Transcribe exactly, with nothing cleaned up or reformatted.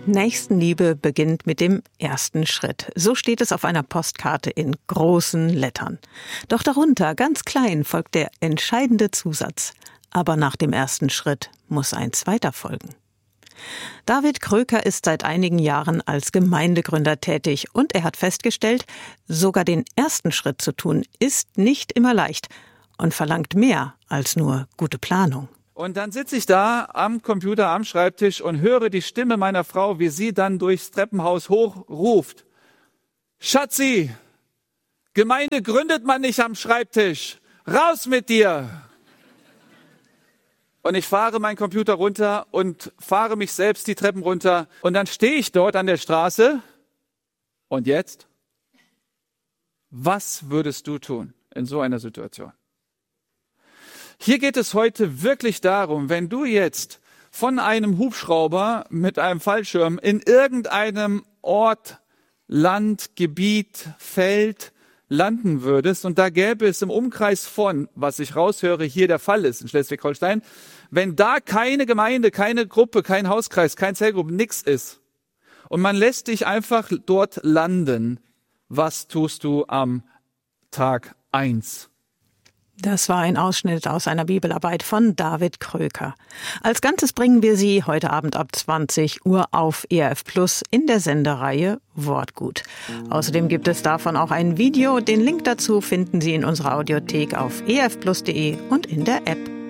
Nächstenliebe beginnt mit dem ersten Schritt. So steht es auf einer Postkarte in großen Lettern. Doch darunter, ganz klein, folgt der entscheidende Zusatz. Aber nach dem ersten Schritt muss ein zweiter folgen. David Kröker ist seit einigen Jahren als Gemeindegründer tätig und er hat festgestellt, sogar den ersten Schritt zu tun, ist nicht immer leicht und verlangt mehr als nur gute Planung. Und dann sitze ich da am Computer, am Schreibtisch und höre die Stimme meiner Frau, wie sie dann durchs Treppenhaus hochruft. Schatzi, Gemeinde gründet man nicht am Schreibtisch. Raus mit dir! Und ich fahre meinen Computer runter und fahre mich selbst die Treppen runter. Und dann stehe ich dort an der Straße. Und jetzt? Was würdest du tun in so einer Situation? Hier geht es heute wirklich darum, wenn du jetzt von einem Hubschrauber mit einem Fallschirm in irgendeinem Ort, Land, Gebiet, Feld landen würdest und da gäbe es im Umkreis von, was ich raushöre, hier der Fall ist in Schleswig-Holstein, wenn da keine Gemeinde, keine Gruppe, kein Hauskreis, kein Zellgruppe, nix ist und man lässt dich einfach dort landen, was tust du am Tag eins? Das war ein Ausschnitt aus einer Bibelarbeit von David Kröker. Als Ganzes bringen wir Sie heute Abend ab zwanzig Uhr auf E R F Plus in der Sendereihe Wortgut. Außerdem gibt es davon auch ein Video. Den Link dazu finden Sie in unserer Audiothek auf e r f plus punkt de und in der App.